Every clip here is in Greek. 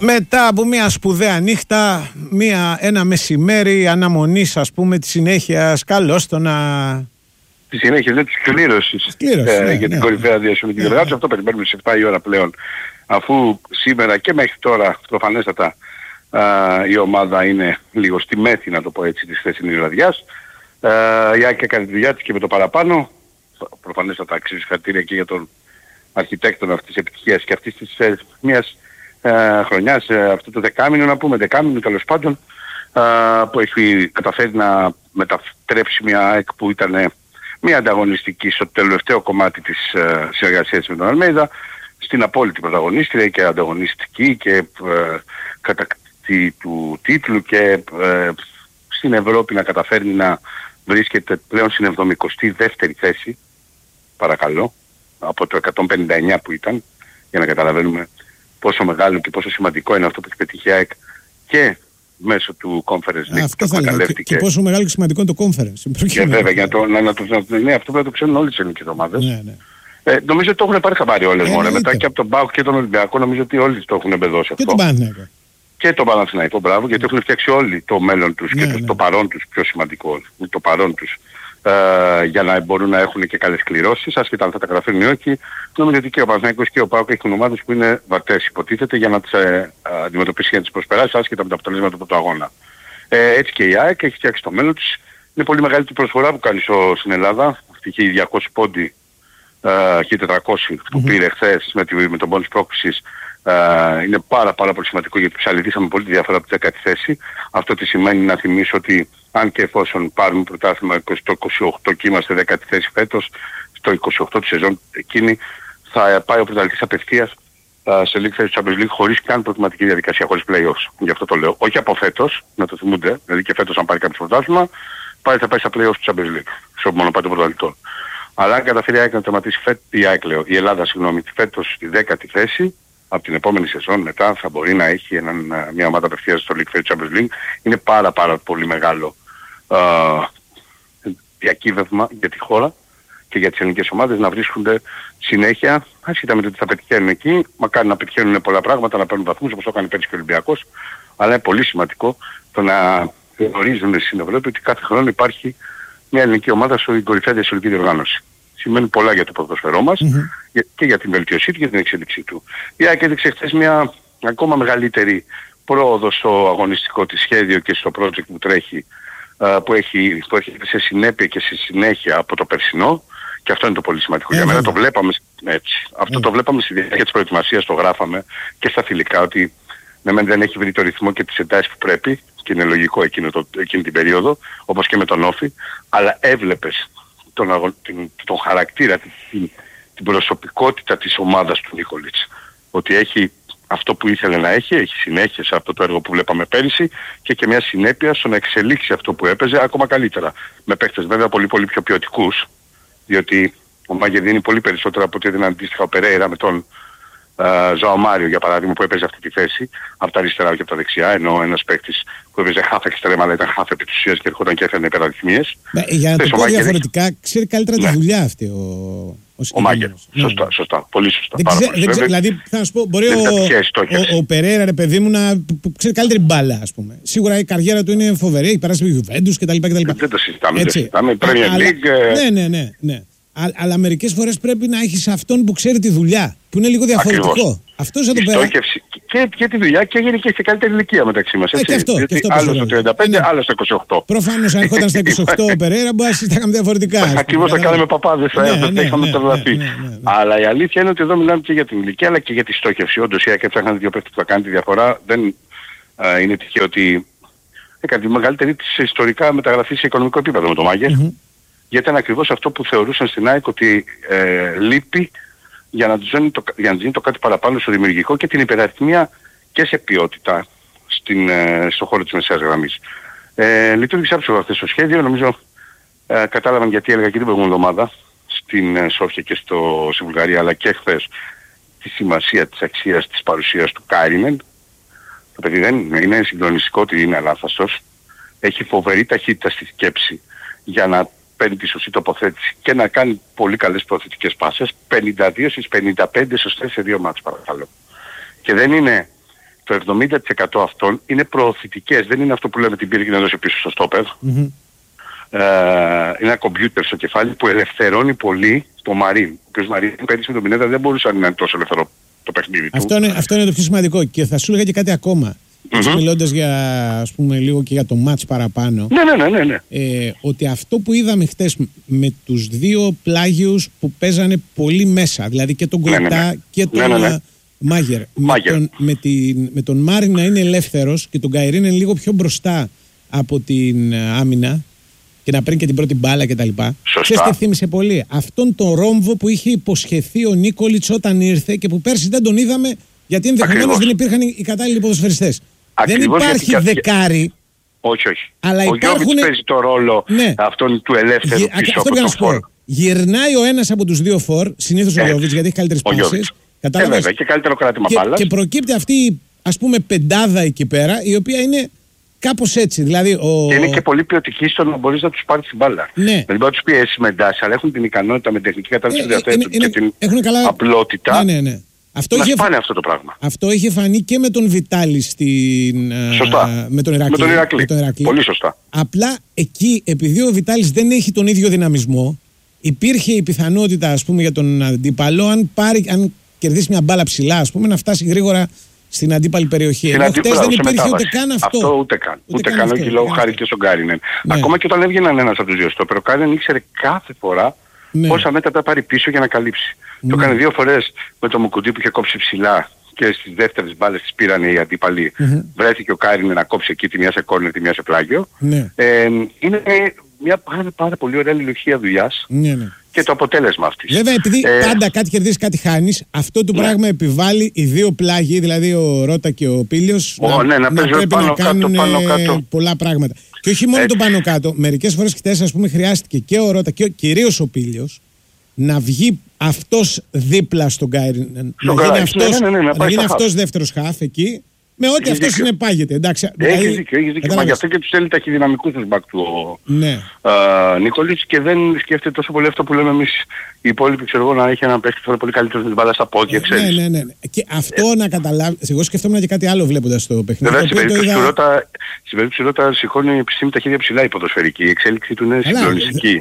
Μετά από μια σπουδαία νύχτα, ένα μεσημέρι αναμονής, ας πούμε, της συνέχειας, καλώς το να... Τη συνέχεια της κλήρωσης για την κορυφαία διασυνολική διοργάνωση. Αυτό περιμένουμε σε 7 η ώρα πλέον, αφού σήμερα και μέχρι τώρα προφανέστατα η ομάδα είναι λίγο στη μέθη, να το πω έτσι, της χθεσινής βραδιάς. Η ΑΕΚ έκανε τη δουλειά της και με το παραπάνω. Προφανέστατα αξίζει συγχαρητήρια και για τον αρχιτέκτονα αυτής της επιτυχίας και αυτής της μιας χρονιάς, αυτό το δεκάμινο τέλος πάντων, που έχει καταφέρει να μετατρέψει μια ΑΕΚ που ήταν μια ανταγωνιστική στο τελευταίο κομμάτι της συνεργασίας με τον Αλμέιδα στην απόλυτη πρωταγωνίστρια και ανταγωνιστική και κατακτητή του τίτλου και στην Ευρώπη να καταφέρνει να βρίσκεται πλέον στην 72η θέση, παρακαλώ, από το 159 που ήταν, για να καταλαβαίνουμε πόσο μεγάλο και πόσο σημαντικό είναι αυτό που έχει πετύχει η ΑΕΚ και μέσω του Conference League. Αυτό θα λέγαμε. Και πόσο μεγάλο και σημαντικό είναι το Conference. Και βέβαια, αυτό πρέπει να το ξέρουν όλες τις ελληνικές ομάδες. Ναι. Νομίζω ότι το έχουν πάρει χαμπάρι όλες μόνο. Μετά και από τον ΠΑΟΚ και τον Ολυμπιακό, νομίζω ότι όλοι το έχουν εμπεδώσει αυτό. Και τον Παναθηναϊκό. Και τον Παναθηναϊκό, μπράβο, γιατί έχουν φτιάξει όλοι το μέλλον τους και το παρόν τους, πιο σημαντικό, το παρόν τους, για να μπορούν να έχουν και καλές κληρώσεις, άσχετα αν θα τα καταφέρουν ή όχι. Νομίζω ότι και ο Παναθηναϊκός και ο ΠΑΟΚ έχουν ομάδες που είναι βατές, υποτίθεται, για να τις αντιμετωπίσει και να τις προσπεράσει, άσχετα με τα αποτελέσματα από το αγώνα. Έτσι και η ΑΕΚ έχει φτιάξει το μέλλον της. Είναι πολύ μεγάλη την προσφορά που κάνει στην Ελλάδα. Αυτή είχε 200 πόντι, 1400 που πήρε χθες με τον πόντο πρόκλησης. Είναι πάρα πολύ σημαντικό γιατί ψαλιδίσαμε πολύ τη διαφορά από τη 10η θέση. Αυτό τι σημαίνει, να θυμίσω ότι αν και εφόσον πάρουμε πρωτάθλημα στο 28 και είμαστε 10η θέση φέτος, στο 28 τη σεζόν εκείνη θα πάει ο πρωταθλητής απευθείας σε League Phase Champions League χωρίς καν προκριματική διαδικασία, χωρίς play-offs. Γι' αυτό το λέω. Όχι από φέτος, να το θυμούνται, δηλαδή και φέτος αν πάρει κάποιο πρωτάθλημα, θα πάει στα play-offs του Champions League, στο μονοπάτι των πρωταθλητών. Αλλά αν καταφέρει η ΑΕΚ να τερματίσει η Ελλάδα, φέτος στη 10η θέση, από την επόμενη σεζόν μετά θα μπορεί να έχει μια ομάδα απευθείας στο League Phase Champions League. Είναι πάρα πολύ μεγάλο διακύβευμα για τη χώρα και για τις ελληνικές ομάδες να βρίσκονται συνέχεια, άσχετα με το τι θα πετυχαίνουν εκεί. Μακάρι να πετυχαίνουν πολλά πράγματα, να παίρνουν βαθμούς όπως το έκανε πέρυσι και ο Ολυμπιακός. Αλλά είναι πολύ σημαντικό το να γνωρίζουν στην Ευρώπη ότι κάθε χρόνο υπάρχει μια ελληνική ομάδα στην κορυφαία διασυνολική διοργάνωση. Σημαίνει πολλά για το ποδόσφαιρό μας και για την βελτίωσή του και για την εξέλιξή του. Η ΑΕΚ έδειξε χθες μια ακόμα μεγαλύτερη πρόοδο στο αγωνιστικό της σχέδιο και στο project που τρέχει, που έρχεται σε συνέπεια και σε συνέχεια από το περσινό, και αυτό είναι το πολύ σημαντικό για μένα. Το βλέπαμε έτσι. Αυτό το βλέπαμε στη διάρκεια της προετοιμασίας, το γράφαμε και στα φιλικά, ότι δεν έχει βρει το ρυθμό και τις εντάσεις που πρέπει, και είναι λογικό εκείνη την περίοδο, όπως και με τον Όφη, αλλά έβλεπες τον χαρακτήρα, την προσωπικότητα της ομάδας του Νίκολιτς. Ότι έχει αυτό που ήθελε να έχει συνέχεια σε αυτό το έργο που βλέπαμε πέρυσι και μια συνέπεια στο να εξελίξει αυτό που έπαιζε ακόμα καλύτερα. Με παίχτες βέβαια πολύ πιο ποιοτικούς, διότι ο Μάγκερ δίνει πολύ περισσότερο από ό,τι έδινε αντίστοιχα ο Περέιρα με τον Ζωάο Μάριο, για παράδειγμα, που έπαιζε αυτή τη θέση από τα αριστερά και από τα δεξιά, ενώ ένας παίκτης που έπαιζε χάφ εξτρέμα αλλά ήταν χάφ επί της ουσίας και ερχόταν και έφερνε υπεραριθμίες. Για να το πω διαφορετικά, ξέρει καλύτερα τη δουλειά αυτή ο Μάγκερ. Σωστά, πολύ σωστά. Δηλαδή, θα σου πω, μπορεί ο Περέιρα, ρε παιδί μου, να ξέρει καλύτερη μπάλα, ας πούμε. Σίγουρα η καριέρα του είναι φοβερή, έχει περάσει με Γιουβέντους κτλ. Δεν το συζητάμε. Premier League. Ναι. Αλλά μερικές φορές πρέπει να έχεις αυτόν που ξέρει τη δουλειά, που είναι λίγο διαφορετικό. Ακριβώς. Αυτός θα το πέρα. Και τη δουλειά και έγινε και σε καλύτερη ηλικία μεταξύ μας. Και αυτό άλλο στο 35, άλλο στο 28. Προφανώς αν ερχόταν στα 28 ο Περέιρα, μπορεί να τα κάνουμε διαφορετικά. Ακριβώς, θα κάνουμε παπάδες, θα είχαμε τρελαθεί. Αλλά η αλήθεια είναι ότι εδώ μιλάμε και για την ηλικία αλλά και για τη στόχευση. Όντως η ΑΕΚ έψαχναν δύο παίκτες που θα κάνει τη διαφορά. Δεν είναι τυχαίο ότι έκανε τη μεγαλύτερη της ιστορικά μεταγραφή σε οικονομικό επίπεδο με τον Μάγκερ. Γιατί ήταν ακριβώς αυτό που θεωρούσαν στην ΑΕΚ ότι λείπει για να γίνει το κάτι παραπάνω στο δημιουργικό και την υπεραριθμία και σε ποιότητα στο χώρο της μεσαίας γραμμής. Λειτουργήσε άψογα χθες το σχέδιο. Νομίζω κατάλαβαν γιατί έλεγα και την προηγούμενη εβδομάδα στην Σόφια και στη Βουλγαρία, αλλά και χθες, τη σημασία της αξίας της παρουσίας του Κάρινεν. Το παιδί δεν είναι συγκλονιστικό ότι είναι αλάθαστος. Έχει φοβερή ταχύτητα στη σκέψη για να παίρνει τη σωστή τοποθέτηση και να κάνει πολύ καλές προθετικές πάσες. 52 στις 55 σωστές σε 2 μάτς, παρακαλώ. Και δεν είναι το 70% αυτών είναι προωθητικές. Δεν είναι αυτό που λέμε την πήρε και να δώσει πίσω στο στόπερ. Mm-hmm. Είναι ένα κομπιούτερ στο κεφάλι που ελευθερώνει πολύ το Μαρίν. Ο οποίος Μαρίν πέρυσι με τον Πινέδα δεν μπορούσε να είναι τόσο ελεύθερο το παιχνίδι του. Αυτό είναι το πιο σημαντικό. Και θα σου έλεγα και κάτι ακόμα. Μιλώντας για, ας πούμε, λίγο και για το μάτς παραπάνω. Ναι. Ότι αυτό που είδαμε χτες με τους δύο πλάγιους που παίζανε πολύ μέσα, δηλαδή και τον Γκοϊτά και τον Μάγερ. Με τον Μάριν να είναι ελεύθερος και τον Καϊρή είναι λίγο πιο μπροστά από την άμυνα και να παίρνει και την πρώτη μπάλα κτλ. Ξέρεις τι θύμισε πολύ? Αυτόν τον ρόμβο που είχε υποσχεθεί ο Νίκολιτς όταν ήρθε και που πέρσι δεν τον είδαμε γιατί ενδεχομένως δεν υπήρχαν οι κατάλληλοι ποδοσφαιριστές. Δεν υπάρχει δεκάρι. Όχι. Αλλά ο Γιώβιτς παίζει το ρόλο αυτόν του ελεύθερου πίσω από τον φορ. Γυρνάει ο ένας από τους δύο φορ, συνήθως ο Γιώβιτς γιατί έχει καλύτερες πάσεις. Βέβαια, και καλύτερο κράτημα μπάλας. Και προκύπτει αυτή, ας πούμε, πεντάδα εκεί πέρα, η οποία είναι κάπως έτσι. Δηλαδή, και είναι και πολύ ποιοτική στο να μπορείς να τους πάρεις την μπάλα. Ναι. Δεν μπορεί να τους πιέσεις με εντάσεις, αλλά έχουν την ικανότητα με τεχνική κατάσταση διαθέτουν και την απλότητα. Ναι. Να σπάνε αυτό το πράγμα. Αυτό είχε φανεί και με τον Βιτάλη με τον Ηρακλή. Πολύ σωστά. Απλά εκεί, επειδή ο Βιτάλης δεν έχει τον ίδιο δυναμισμό, υπήρχε η πιθανότητα, ας πούμε, για τον αντίπαλο, αν κερδίσει μια μπάλα ψηλά, ας πούμε, να φτάσει γρήγορα στην αντίπαλη περιοχή. Ενώ χτες δεν υπήρχε ούτε καν αυτό. Αυτό ούτε καν. Όχι λόγω χάρη και στον Κάρινεν. Ακόμα και όταν έβγαιναν ένας από τους δύο στόπερ, ο Κάρινεν ήξερε κάθε φορά πόσα μέτρα θα πάρει πίσω για να καλύψει. Το έκανε 2 φορές με το Μουκουντή που είχε κόψει ψηλά και στις δεύτερες μπάλες τις πήραν οι αντίπαλοι. Βρέθηκε ο Κάρινεν να κόψει εκεί τη μία σε κόρνερ, τη μία σε πλάγιο. Είναι μια πάρα πολύ ωραία λιλοχία δουλειάς. Και το αποτέλεσμα αυτής. Βέβαια, επειδή πάντα κάτι κερδίσεις, κάτι χάνεις, αυτό το πράγμα επιβάλλει οι δύο πλάγοι, δηλαδή ο Ρώτα και ο Πίλιος, να πρέπει πάνω, να κάνουν πάνω, πολλά πράγματα. Και όχι μόνο το πάνω κάτω. Μερικές φορές χτες, ας πούμε, χρειάστηκε και ο Ρώτα και κυρίως ο Πίλιος να βγει αυτός δίπλα στον Γκάιριν. Να γίνει αυτός δεύτερος χαφ εκεί. Με ό,τι αυτό συνεπάγεται. Εντάξει, έχεις δίκιο. Μα γι' αυτό και τους θέλει ταχυδυναμικούς τους μπακ του Νίκολιτς και δεν σκέφτεται τόσο πολύ αυτό που λέμε εμείς οι υπόλοιποι, ξέρω εγώ, να έχει έναν παίκτη πολύ καλύτερο με την μπάλα στα πόδια, ξέρεις. Ναι. Και αυτό να καταλάβεις. Εγώ σκεφτόμουν και κάτι άλλο βλέποντας το παιχνίδι. Βέβαια, στην περίπτωση Ρώτα σηκώνει η επιστήμη τα χέρια ψηλά η ποδοσφαιρική. Η εξέλιξη του είναι συγκλονιστική.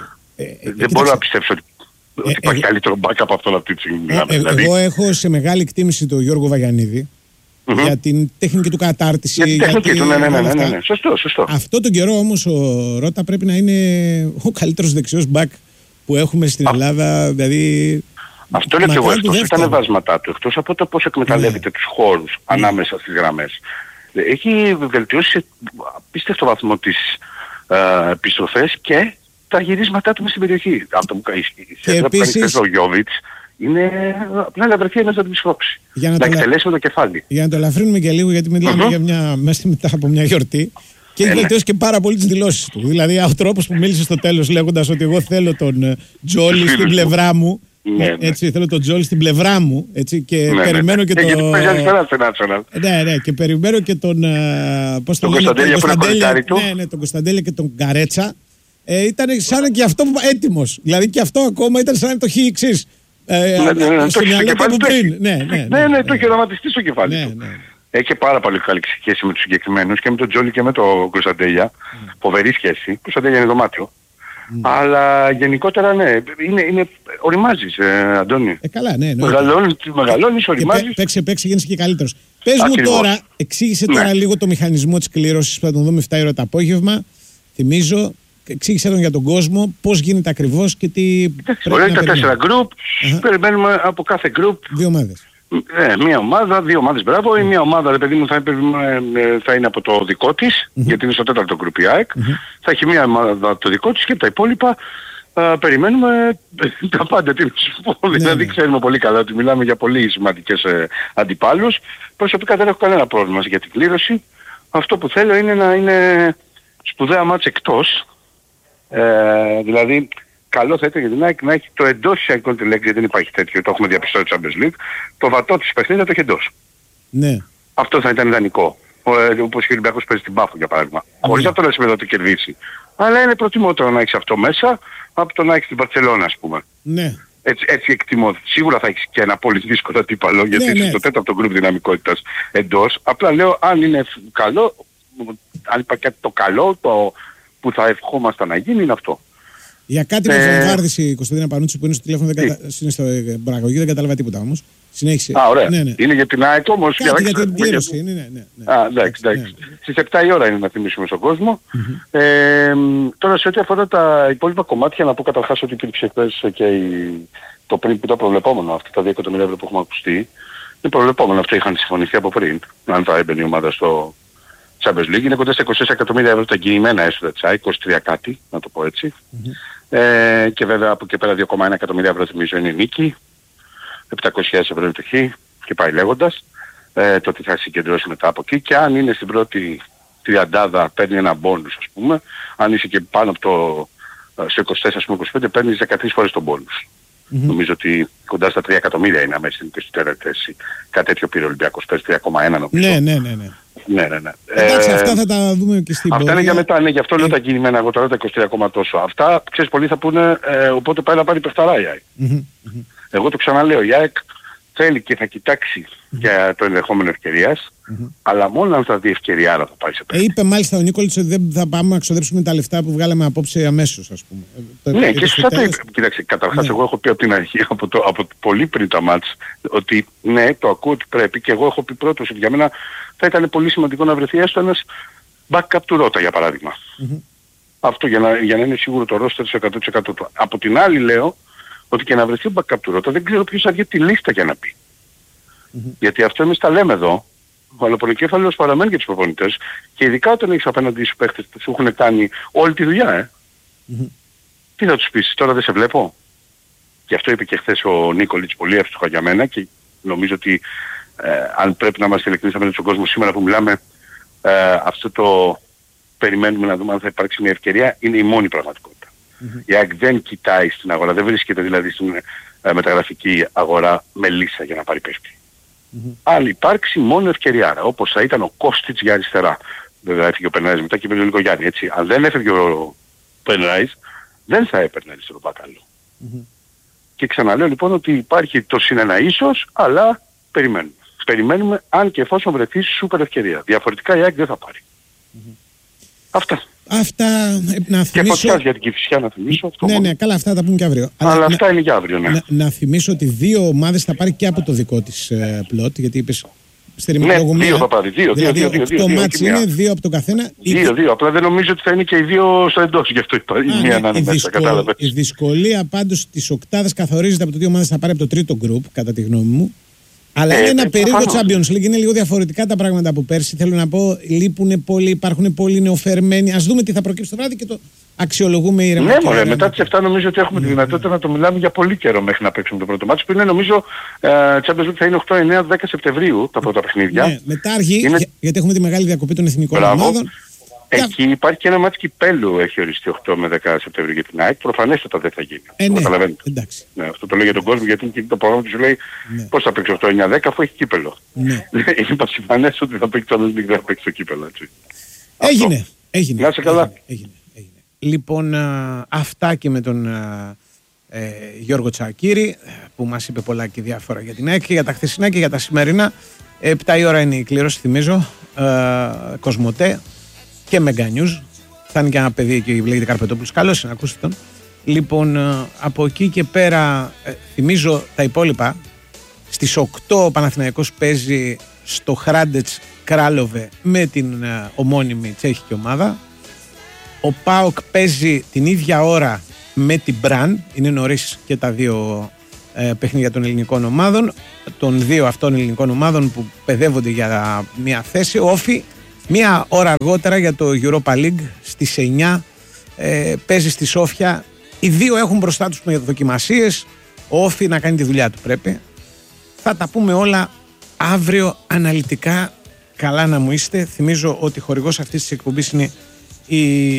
Δεν μπορώ να πιστέψω ότι υπάρχει καλύτερο μπακ από αυτόν αυτή τη στιγμή. Εγώ έχω σε μεγάλη εκτίμηση τον Γιώργο Βαγιανίδη. Για την τεχνική του κατάρτιση. Για την τεχνική του, ναι. Σωστό. Αυτό τον καιρό όμως ο Ρώτα πρέπει να είναι ο καλύτερος δεξιός μπακ που έχουμε στην Ελλάδα. Δηλαδή, αυτό είναι και εγώ εκτός από τα ανεβάσματά του, εκτός από το πώς εκμεταλλεύεται τους χώρους ανάμεσα στις γραμμές. Έχει βελτιώσει σε απίστευτο βαθμό τις επιστροφές και τα γυρίσματά του μες στην περιοχή. Αυτό που κάνει ο Γιώβιτς είναι απλά να βρεθεί ένας να την ψηφόξει. Να εκτελέσει με το κεφάλι. Για να το ελαφρύνουμε και λίγο, γιατί μιλάμε για μέσα μετά από μια γιορτή. Και έχει βελτιώσει και πάρα πολύ τις δηλώσεις του. Δηλαδή, ο τρόπος που μίλησε στο τέλος λέγοντας ότι εγώ θέλω τον Τζόλι στην πλευρά μου. Έτσι, θέλω τον Τζόλι στην πλευρά μου. Έτσι, και περιμένω και τον. Γιατί παίζει αριστερά στο National. Ναι, και περιμένω και τον. Πώς το λένε, τον Κωνσταντέλια και τον Καρέτσα. Ήταν σαν και αυτό έτοιμος. Δηλαδή, και αυτό ακόμα ήταν σαν το χίξης. Το έχει στο κεφάλι του. Ναι, το έχει οραματιστεί στο κεφάλι του. Έχει πάρα πολύ καλή σχέση με τους συγκεκριμένους και με τον Τζόλι και με τον Κωνσταντέλια. Φοβερή σχέση. Κωνσταντέλια είναι δωμάτιο. Αλλά γενικότερα ναι, οριμάζεις, Αντώνη. Καλά, ναι. Μεγαλώνεις, οριμάζεις. Παίξε, γίνεσαι και καλύτερος. Πες μου τώρα, εξήγησε τώρα λίγο το μηχανισμό της κλήρωσης που θα τον δούμε 7 ώρα το απόγευμα. Θυμίζω. Εξήγησε τον για τον κόσμο πώς γίνεται ακριβώς και τι πρέπει να περιμένουμε. 4 γκρουπ, περιμένουμε από κάθε γκρουπ 2 ομάδες. Μία ομάδα, 2 ομάδες, μπράβο. Η μία ομάδα, ρε παιδί μου, θα είναι από το δικό της, γιατί είναι στο 4ο γκρουπ η ΑΕΚ. Θα έχει μία ομάδα από το δικό της και τα υπόλοιπα περιμένουμε τα πάντα. Δηλαδή ξέρουμε πολύ καλά ότι μιλάμε για πολύ σημαντικές αντιπάλους. Προσωπικά δεν έχω κανένα πρόβλημα για την κλήρωση. Αυτό που θέλω είναι να είναι σπουδαία μάτς εκτός. Δηλαδή, καλό θα ήταν για την ΑΕΚ να έχει το εντός της ΑΕΚ γιατί δεν υπάρχει τέτοιο, το έχουμε διαπιστώσει στο Champions League. Το βατό της παιχνίδι το έχει εντός. Ναι. Αυτό θα ήταν ιδανικό. Όπως ο Ολυμπιακός παίζει την Πάφο για παράδειγμα. Χωρίς αυτό να σημαίνει ότι κερδίσει. Αλλά είναι προτιμότερο να έχεις αυτό μέσα από το να έχεις την Μπαρτσελώνα, ας πούμε. Ναι. Έτσι εκτιμώ. Σίγουρα θα έχεις και ένα πολύ δύσκολο αντίπαλο, γιατί είσαι στο τέταρτο γκρουπ δυναμικότητας εντός. Απλά λέω, αν είναι καλό, αν υπάρχει κάτι το καλό που θα ευχόμασταν να γίνει, είναι αυτό. Για κάτι με βομβάρδισε η Κωνσταντίνα Πανούτσι που είναι στο τηλέφωνο, στο παραγωγή, δεν κατάλαβα τίποτα όμως. Συνέχισε. Ωραία. Είναι για την ΑΕΚ όμως. Για την κλήρωση. Εντάξει. Στις 7 η ώρα είναι να θυμίσουμε στον κόσμο. Τώρα σε ό,τι αφορά τα υπόλοιπα κομμάτια, να πω καταρχάς ότι υπήρξε χθες και το πριν που ήταν προβλεπόμενο, αυτά τα 2 εκατομμύρια ευρώ που έχουμε ακουστεί. Είναι προβλεπόμενο, αυτό είχαν συμφωνηθεί από πριν. Αν θα έμπαινε η ομάδα στο Champions League, είναι κοντά στα 24 εκατομμύρια ευρώ τα εγγυημένα έσοδα της ΑΕΚ, 23 κάτι, να το πω έτσι. Και βέβαια από εκεί πέρα 2,1 εκατομμύρια ευρώ θυμίζω είναι η νίκη, 700.000 ευρώ είναι το χ και πάει λέγοντας. Το τι θα συγκεντρώσει μετά από εκεί, και αν είναι στην πρώτη τριαντάδα παίρνει ένα μπόνους, ας πούμε. Αν είσαι και πάνω από στο 24, ας πούμε 25, παίρνεις 13 φορές τον μπόνους. Νομίζω ότι κοντά στα 3 εκατομμύρια είναι αμέσως στην 24η θέση. Κάτι τέτοιο πήρε ο Ολυμπιακός, πες 3,1 νομίζω. Ναι. Εντάξει, αυτά θα τα δούμε και στην πορεία. Αυτά είναι για μετά, γι' αυτό λέω τα κινημένα εγώ τώρα, τα 23 τόσο. Αυτά, ξέρεις, πολλοί θα πούνε, οπότε πάει να πάρει παιχταρά η ΑΕΚ. Εγώ το ξαναλέω, η ΑΕΚ θέλει και θα κοιτάξει για το ενδεχόμενο ευκαιρίας, αλλά μόνο αν θα δει ευκαιρία άρα θα πάει σε παίκτη. Είπε μάλιστα ο Νίκολιτς ότι δεν θα πάμε να ξοδέψουμε τα λεφτά που βγάλαμε απόψε αμέσως, ας πούμε. Ναι, και σωστά το είπε. Κοίταξε, καταρχάς εγώ έχω πει από την αρχή, από πολύ πριν τα μάτς, ότι ναι, το ακούω ότι πρέπει, και εγώ έχω πει πρώτος ότι για μένα θα ήταν πολύ σημαντικό να βρεθεί έστω ένας backup του Ρώτα, για παράδειγμα. Αυτό για να είναι σίγουρο το roster 100% του. Από την άλλη λέω ότι και να βρεθεί ο backup του Ρώτα δεν ξέρω ποιος θα βγει τη λίστα για να πει. Γιατί αυτό εμείς τα λέμε εδώ. Ο αλλοπονικέφαλος παραμένει για τους προπονητές, και ειδικά όταν έχεις απέναντι στους παίχτες που σου έχουν κάνει όλη τη δουλειά. Τι θα τους πεις, τώρα δεν σε βλέπω. Και αυτό είπε και χθες ο Νίκολιτς, πολύ εύστοχα για μένα, και νομίζω ότι αν πρέπει να είμαστε ειλικρινείς απέναντι στον κόσμο σήμερα που μιλάμε, αυτό το περιμένουμε να δούμε αν θα υπάρξει μια ευκαιρία, είναι η μόνη πραγματικότητα. Η ΑΕΚ δεν κοιτάει στην αγορά, δεν βρίσκεται δηλαδή στην μεταγραφική αγορά με λύσα για να πάρει παίχτη. Αν υπάρξει μόνο ευκαιρία, άρα, όπως θα ήταν ο Κώστιτς για αριστερά. Βέβαια έφυγε ο Πενράης μετά και πήρε ο Γιάννη, έτσι. Αν δεν έφυγε ο Πενράης, δεν θα έπαιρνε αριστερό μπακάλο. Και ξαναλέω λοιπόν ότι υπάρχει το συνένα ίσως, αλλά περιμένουμε. Περιμένουμε αν και εφόσον βρεθεί σούπερ ευκαιρία. Διαφορετικά η ΑΕΚ δεν θα πάρει. Αυτά. Αυτά να θυμίσω... Και φωτιάς για την Κηφισιά να θυμίσω. Ναι, καλά, αυτά θα τα πούμε και αύριο. Αλλά αυτά είναι για αύριο, ναι. Να θυμίσω ότι 2 ομάδες θα πάρει και από το δικό της πλότ, γιατί είπες Ναι, 2 θα πάρει. 2 μάτς είναι, 2 από τον καθένα. 2, απλά δεν νομίζω ότι θα είναι και οι 2 στο εντός, γι' αυτό υπάρχει μία να είναι μέσα, κατάλαβες. Η δυσκολία πάντως της οκτάδας καθορίζεται από το 2 ομάδες θα πάρει από το τρίτο γκρουπ, κατά τη γνώμη μου. Αλλά είναι ένα περίεργο Champions League, είναι λίγο διαφορετικά τα πράγματα από πέρσι. Θέλω να πω, λείπουν πολλοί, υπάρχουν πολλοί νεοφερμένοι. Ας δούμε τι θα προκύψει το βράδυ και το αξιολογούμε ήρεμα. Ναι, μωρέ, μετά τις 7 νομίζω ότι έχουμε τη δυνατότητα να το μιλάμε για πολύ καιρό μέχρι να παίξουμε το πρώτο μάτσο, που είναι νομίζω Champions League θα είναι 8, 9, 10 Σεπτεμβρίου τα πρώτα παιχνίδια. Ναι, μετά αργεί, γιατί έχουμε τη μεγάλη διακοπή των εθνικών ομάδων. Εκεί υπάρχει και ένα μάτς κυπέλλου, έχει οριστεί 8 με 10 Σεπτεμβρίου για την ΑΕΚ. Προφανέστατα δεν θα γίνει. Ναι, εντάξει. Ναι, αυτό το λέω για τον κόσμο, γιατί το πρόγραμμα του σου λέει πώς θα παίξει 8, 9, 10 αφού έχει κύπελλο. Ναι. Είναι πασιφανές ότι θα παίξει το Champions League, δεν θα παίξει το κύπελλο. Έγινε. Να είσαι καλά. Έγινε. Λοιπόν, αυτά και με τον Γιώργο Τσακίρη, που μας είπε πολλά και διάφορα για την ΑΕΚ και για τα χθεσινά και για τα σημερινά. 7 η ώρα είναι η κλήρωση, θυμίζω. Κοσμοτέ και Mega News. Θα είναι και ένα παιδί και λέγεται Καρπετόπουλος. Καλώς είναι, ακούστε τον. Λοιπόν, από εκεί και πέρα, θυμίζω τα υπόλοιπα. Στις 8 ο Παναθηναϊκός παίζει στο Χράντετς Κράλοβε με την ομώνυμη τσέχικη ομάδα. Ο ΠΑΟΚ παίζει την ίδια ώρα με την Μπραν. Είναι νωρίς και τα 2 παιχνίδια των ελληνικών ομάδων. Των 2 αυτών ελληνικών ομάδων που παιδεύονται για μια θέση. Ο Όφι μία ώρα αργότερα για το Europa League στις 9 παίζει στη Σόφια. Οι 2 έχουν μπροστά τους με δοκιμασίες. Ο Όφι να κάνει τη δουλειά του πρέπει. Θα τα πούμε όλα αύριο αναλυτικά. Καλά να μου είστε. Θυμίζω ότι χορηγός αυτής της εκπομπής είναι η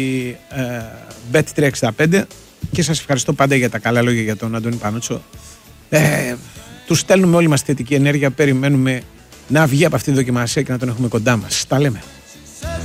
Bet365 και σας ευχαριστώ πάντα για τα καλά λόγια για τον Αντώνη Πανούτσο. Τους στέλνουμε όλη μας θετική ενέργεια. Περιμένουμε να βγει από αυτή τη δοκιμασία και να τον έχουμε κοντά μας. Τα λέμε.